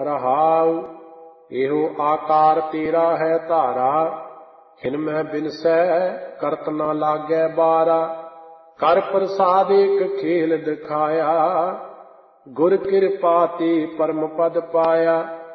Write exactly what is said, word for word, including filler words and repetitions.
रहाउ। एहो आकार तेरा है धारा, खिन मैं बिनसै करत न लागै बारा। कर प्रसाद एक खेल दिखाया, गुर कृपा ते परम पद पाया।